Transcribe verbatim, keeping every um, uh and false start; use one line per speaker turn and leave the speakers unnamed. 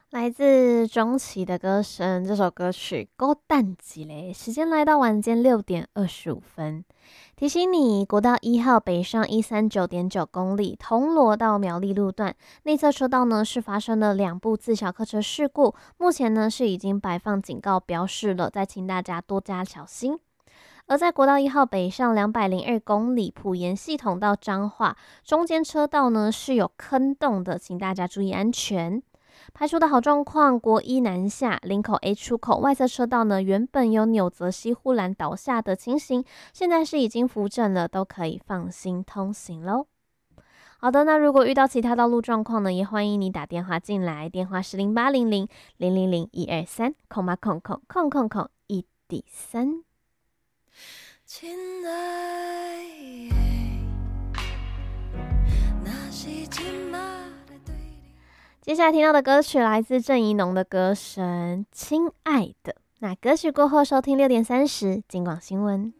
来自钟琪的歌声，这首歌曲《勾蛋几嘞》。时间来到晚间六点二十五分，提醒你，国道一号北上一三九点九公里，铜锣到苗栗路段内侧车道呢是发生了两部自小客车事故，目前呢是已经摆放警告标示了，再请大家多加小心。而在国道一号北上两百零二公里，埔盐系统到彰化中间车道呢是有坑洞的，请大家注意安全。排除的好状况，国一南下林口 A 出口外侧车道呢，原本有纽泽西护栏倒下的情形，现在是已经扶正了，都可以放心通行喽。好的，那如果遇到其他道路状况呢，也欢迎你打电话进来，电话是零八零零零零零一二三空八空空空空空一底三。亲爱的，那是今晚。接下来听到的歌曲来自郑宜农的歌声《亲爱的》。那歌曲过后收听六点三十金广新闻。